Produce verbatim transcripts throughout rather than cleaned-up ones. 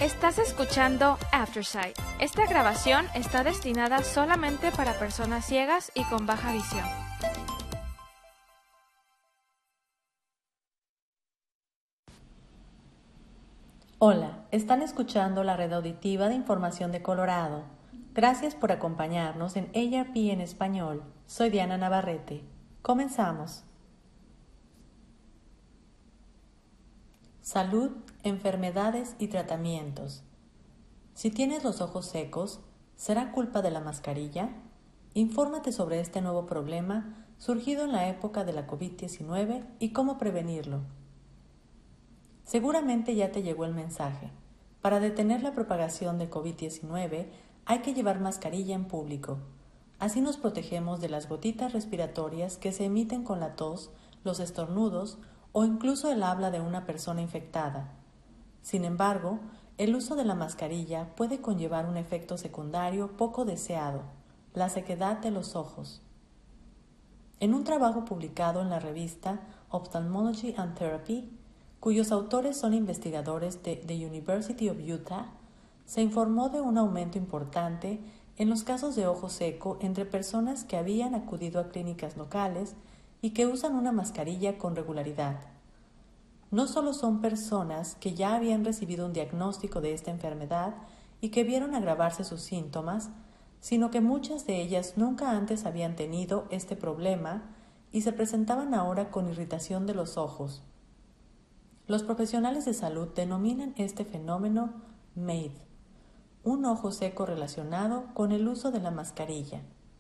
Estás escuchando Aftersight. Esta grabación está destinada solamente para personas ciegas y con baja visión. Hola, están escuchando la red auditiva de información de Colorado. Gracias por acompañarnos en A R P en español. Soy Diana Navarrete. Comenzamos. Salud, enfermedades y tratamientos. Si tienes los ojos secos, ¿será culpa de la mascarilla? Infórmate sobre este nuevo problema surgido en la época de la COVID diecinueve y cómo prevenirlo. Seguramente ya te llegó el mensaje. Para detener la propagación de COVID diecinueve hay que llevar mascarilla en público. Así nos protegemos de las gotitas respiratorias que se emiten con la tos, los estornudos o incluso el habla de una persona infectada. Sin embargo, el uso de la mascarilla puede conllevar un efecto secundario poco deseado, la sequedad de los ojos. En un trabajo publicado en la revista Ophthalmology and Therapy, cuyos autores son investigadores de the University of Utah, se informó de un aumento importante en los casos de ojo seco entre personas que habían acudido a clínicas locales y que usan una mascarilla con regularidad. No solo son personas que ya habían recibido un diagnóstico de esta enfermedad y que vieron agravarse sus síntomas, sino que muchas de ellas nunca antes habían tenido este problema y se presentaban ahora con irritación de los ojos. Los profesionales de salud denominan este fenómeno M A I D, un ojo seco relacionado con el uso de la mascarilla.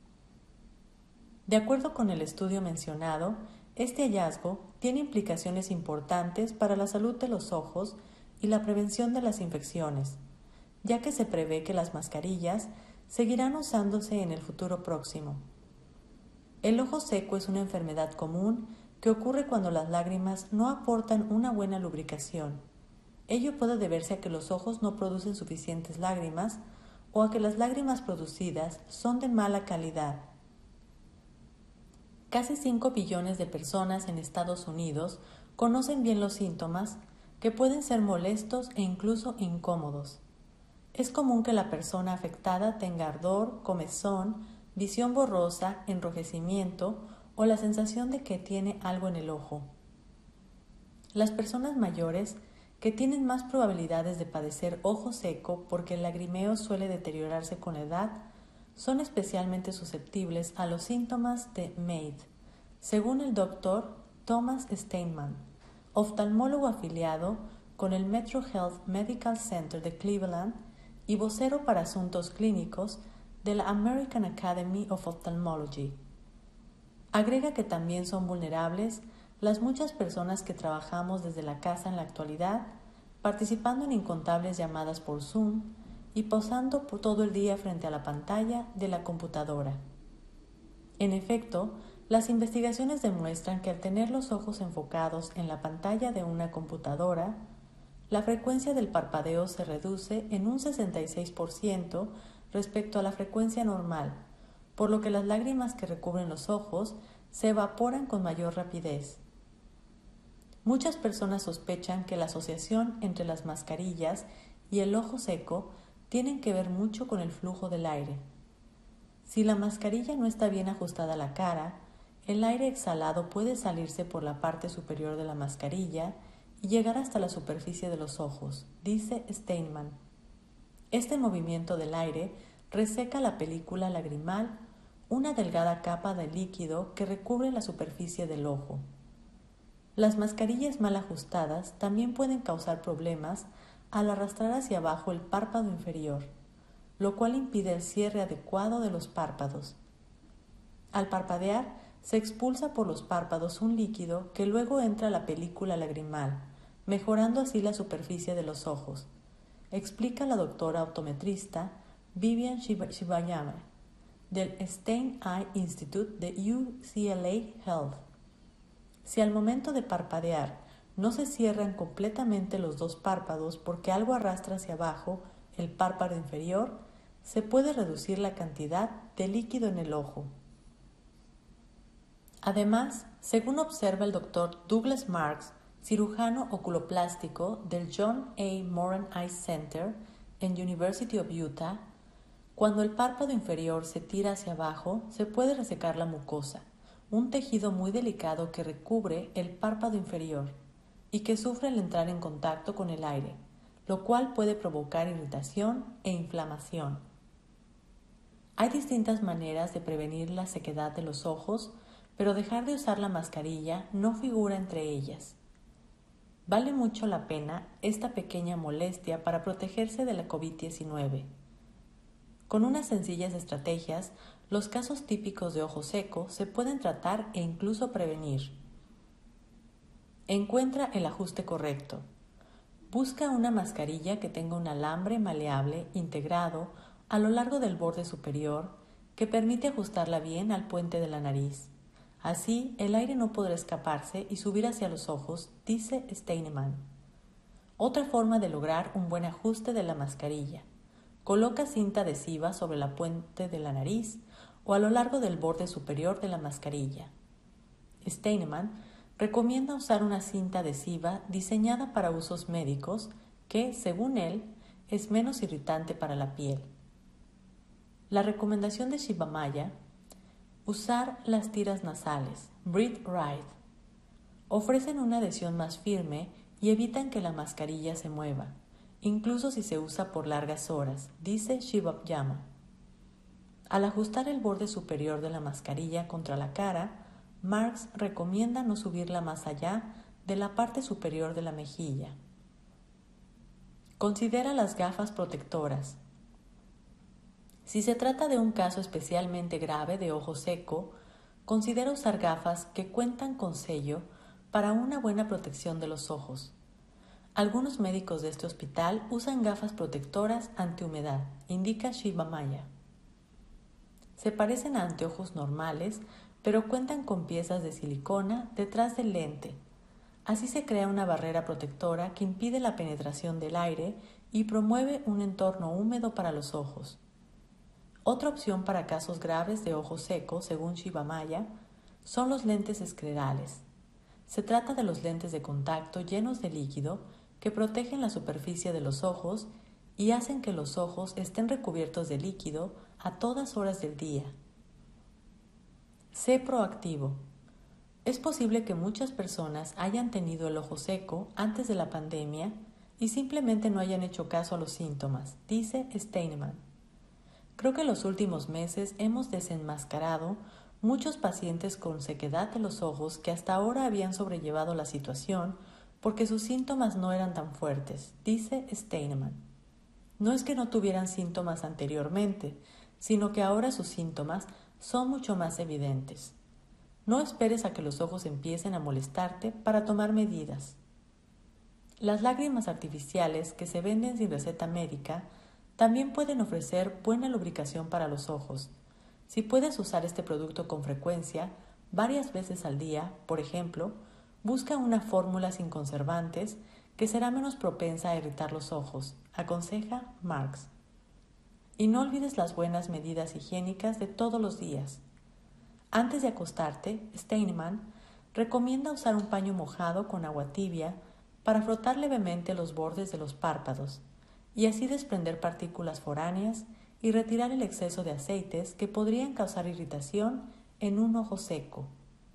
De acuerdo con el estudio mencionado, este hallazgo tiene implicaciones importantes para la salud de los ojos y la prevención de las infecciones, ya que se prevé que las mascarillas seguirán usándose en el futuro próximo. El ojo seco es una enfermedad común que ocurre cuando las lágrimas no aportan una buena lubricación. Ello puede deberse a que los ojos no producen suficientes lágrimas o a que las lágrimas producidas son de mala calidad. Casi cinco billones de personas en Estados Unidos conocen bien los síntomas, que pueden ser molestos e incluso incómodos. Es común que la persona afectada tenga ardor, comezón, visión borrosa, enrojecimiento o la sensación de que tiene algo en el ojo. Las personas mayores, que tienen más probabilidades de padecer ojo seco porque el lagrimeo suele deteriorarse con la edad, son especialmente susceptibles a los síntomas de M A I D, según el doctor Thomas Steinman, oftalmólogo afiliado con el Metro Health Medical Center de Cleveland y vocero para asuntos clínicos de la American Academy of Ophthalmology. Agrega que también son vulnerables las muchas personas que trabajamos desde la casa en la actualidad, participando en incontables llamadas por Zoom y posando por todo el día frente a la pantalla de la computadora. En efecto, las investigaciones demuestran que al tener los ojos enfocados en la pantalla de una computadora, la frecuencia del parpadeo se reduce en un sesenta y seis por ciento respecto a la frecuencia normal, por lo que las lágrimas que recubren los ojos se evaporan con mayor rapidez. Muchas personas sospechan que la asociación entre las mascarillas y el ojo seco tienen que ver mucho con el flujo del aire. Si la mascarilla no está bien ajustada a la cara, el aire exhalado puede salirse por la parte superior de la mascarilla y llegar hasta la superficie de los ojos, dice Steinman. Este movimiento del aire reseca la película lagrimal, una delgada capa de líquido que recubre la superficie del ojo. Las mascarillas mal ajustadas también pueden causar problemas al arrastrar hacia abajo el párpado inferior, lo cual impide el cierre adecuado de los párpados. Al parpadear, se expulsa por los párpados un líquido que luego entra a la película lagrimal, mejorando así la superficie de los ojos, explica la doctora optometrista Vivian Shibayama del Stein Eye Institute de U C L A Health. Si al momento de parpadear no se cierran completamente los dos párpados porque algo arrastra hacia abajo el párpado inferior, se puede reducir la cantidad de líquido en el ojo. Además, según observa el doctor Douglas Marks, cirujano oculoplástico del John A. Moran Eye Center en University of Utah, cuando el párpado inferior se tira hacia abajo, se puede resecar la mucosa, un tejido muy delicado que recubre el párpado inferior y que sufre al entrar en contacto con el aire, lo cual puede provocar irritación e inflamación. Hay distintas maneras de prevenir la sequedad de los ojos, pero dejar de usar la mascarilla no figura entre ellas. Vale mucho la pena esta pequeña molestia para protegerse de la COVID diecinueve. Con unas sencillas estrategias, los casos típicos de ojo seco se pueden tratar e incluso prevenir. Encuentra el ajuste correcto. Busca una mascarilla que tenga un alambre maleable integrado a lo largo del borde superior que permite ajustarla bien al puente de la nariz. Así, el aire no podrá escaparse y subir hacia los ojos, dice Steinemann. Otra forma de lograr un buen ajuste de la mascarilla. Coloca cinta adhesiva sobre la puente de la nariz o a lo largo del borde superior de la mascarilla. Steinemann recomienda usar una cinta adhesiva diseñada para usos médicos que, según él, es menos irritante para la piel. La recomendación de Shiva Maya: usar las tiras nasales, Breathe Right. Ofrecen una adhesión más firme y evitan que la mascarilla se mueva, incluso si se usa por largas horas, dice Shiva Yama. Al ajustar el borde superior de la mascarilla contra la cara, Marks recomienda no subirla más allá de la parte superior de la mejilla. Considera las gafas protectoras. Si se trata de un caso especialmente grave de ojo seco, considera usar gafas que cuentan con sello para una buena protección de los ojos. Algunos médicos de este hospital usan gafas protectoras antihumedad, indica Shiva Maya. Se parecen a anteojos normales, pero cuentan con piezas de silicona detrás del lente. Así se crea una barrera protectora que impide la penetración del aire y promueve un entorno húmedo para los ojos. Otra opción para casos graves de ojo seco, según Shiva Maya, son los lentes esclerales. Se trata de los lentes de contacto llenos de líquido que protegen la superficie de los ojos y hacen que los ojos estén recubiertos de líquido a todas horas del día. Sé proactivo. Es posible que muchas personas hayan tenido el ojo seco antes de la pandemia y simplemente no hayan hecho caso a los síntomas, dice Steinemann. Creo que en los últimos meses hemos desenmascarado muchos pacientes con sequedad de los ojos que hasta ahora habían sobrellevado la situación porque sus síntomas no eran tan fuertes, dice Steinemann. No es que no tuvieran síntomas anteriormente, sino que ahora sus síntomas son mucho más evidentes. No esperes a que los ojos empiecen a molestarte para tomar medidas. Las lágrimas artificiales que se venden sin receta médica también pueden ofrecer buena lubricación para los ojos. Si puedes usar este producto con frecuencia, varias veces al día, por ejemplo, busca una fórmula sin conservantes que será menos propensa a irritar los ojos, aconseja Marks. Y no olvides las buenas medidas higiénicas de todos los días. Antes de acostarte, Steinemann recomienda usar un paño mojado con agua tibia para frotar levemente los bordes de los párpados y así desprender partículas foráneas y retirar el exceso de aceites que podrían causar irritación en un ojo seco.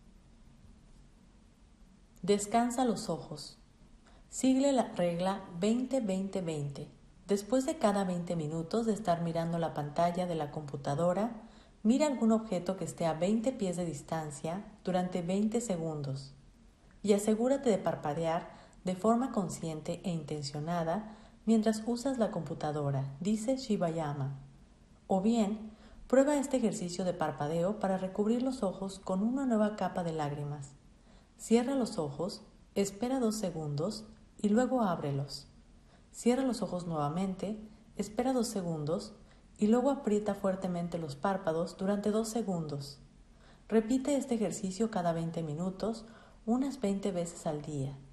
Descansa los ojos. Sigue la regla veinte veinte veinte. Después de cada veinte minutos de estar mirando la pantalla de la computadora, mira algún objeto que esté a veinte pies de distancia durante veinte segundos y asegúrate de parpadear de forma consciente e intencionada mientras usas la computadora, dice Shiva Yama. O bien, prueba este ejercicio de parpadeo para recubrir los ojos con una nueva capa de lágrimas. Cierra los ojos, espera dos segundos y luego ábrelos. Cierra los ojos nuevamente, espera dos segundos y luego aprieta fuertemente los párpados durante dos segundos. Repite este ejercicio cada veinte minutos, unas veinte veces al día.